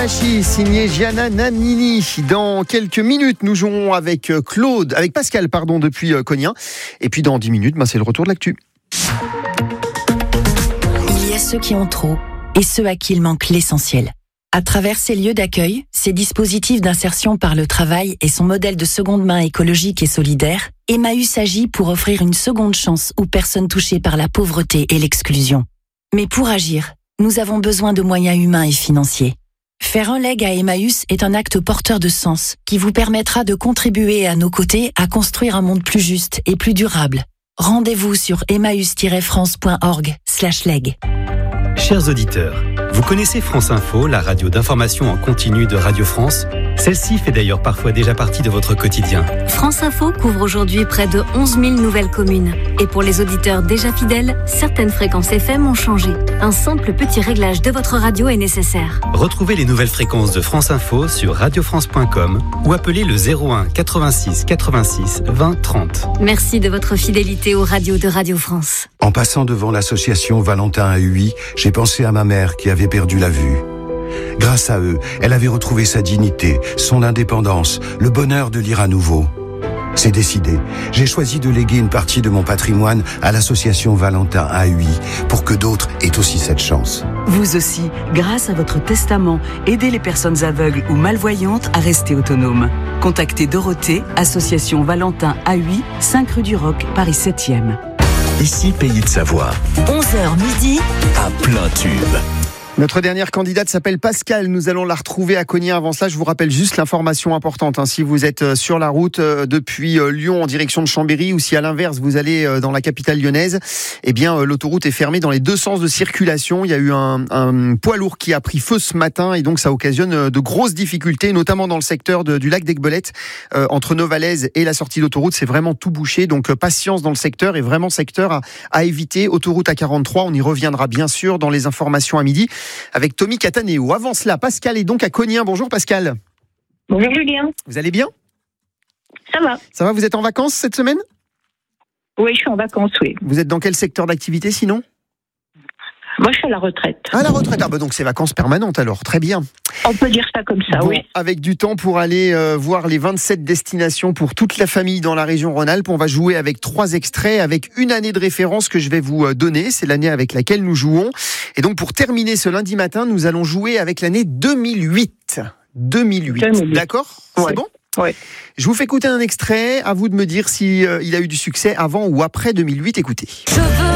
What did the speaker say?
Yamashi, signé Gianna Nannini. Dans quelques minutes, nous jouerons avec Pascal, depuis Kognien. Et puis dans 10 minutes, c'est le retour de l'actu. Il y a ceux qui ont trop et ceux à qui il manque l'essentiel. À travers ces lieux d'accueil, ces dispositifs d'insertion par le travail et son modèle de seconde main écologique et solidaire, Emmaüs agit pour offrir une seconde chance aux personnes touchées par la pauvreté et l'exclusion. Mais pour agir, nous avons besoin de moyens humains et financiers. Faire un leg à Emmaüs est un acte porteur de sens qui vous permettra de contribuer à nos côtés à construire un monde plus juste et plus durable. Rendez-vous sur emmaüs-france.org/leg. Chers auditeurs, vous connaissez France Info, la radio d'information en continu de Radio France ? Celle-ci fait d'ailleurs parfois déjà partie de votre quotidien. France Info couvre aujourd'hui près de 11 000 nouvelles communes. Et pour les auditeurs déjà fidèles, certaines fréquences FM ont changé. Un simple petit réglage de votre radio est nécessaire. Retrouvez les nouvelles fréquences de France Info sur radiofrance.com ou appelez le 01 86 86 20 30. Merci de votre fidélité aux radios de Radio France. En passant devant l'association Valentin à Huy, j'ai pensé à ma mère qui avait perdu la vue. Grâce à eux, elle avait retrouvé sa dignité, son indépendance, le bonheur de lire à nouveau. C'est décidé. J'ai choisi de léguer une partie de mon patrimoine à l'association Valentin à Huy pour que d'autres aient aussi cette chance. Vous aussi, grâce à votre testament, aidez les personnes aveugles ou malvoyantes à rester autonomes. Contactez Dorothée, association Valentin à Huy, 5 rue du Roc, Paris 7e. Ici, Pays de Savoie. 11h midi. À plein tube. Notre dernière candidate s'appelle Pascal. Nous allons la retrouver à Kognien. Avant cela, je vous rappelle juste l'information importante. Si vous êtes sur la route depuis Lyon en direction de Chambéry ou si à l'inverse vous allez dans la capitale lyonnaise, l'autoroute est fermée dans les deux sens de circulation. Il y a eu un poids lourd qui a pris feu ce matin et donc ça occasionne de grosses difficultés, notamment dans le secteur du lac d'Aiguebelette. Entre Novalaise et la sortie d'autoroute, c'est vraiment tout bouché. Donc patience dans le secteur et vraiment secteur à éviter. Autoroute A43, on y reviendra bien sûr dans les informations à midi avec Tommy Cataneo. Avant cela, Pascal est donc à Kognien. Bonjour Pascal. Bonjour Julien. Vous allez bien ? Ça va. Ça va, vous êtes en vacances cette semaine ? Oui, je suis en vacances, oui. Vous êtes dans quel secteur d'activité sinon ? Moi, je suis à la retraite. À la retraite, donc c'est vacances permanentes alors, très bien. On peut dire ça comme ça, oui. Avec du temps pour aller voir les 27 destinations pour toute la famille dans la région Rhône-Alpes. On va jouer avec 3 extraits, avec une année de référence que je vais vous donner. C'est l'année avec laquelle nous jouons. Et donc pour terminer ce lundi matin, nous allons jouer avec l'année 2008. 2008. D'accord ? Ouais. C'est bon ? Oui. Je vous fais écouter un extrait. À vous de me dire si il a eu du succès avant ou après 2008. Écoutez.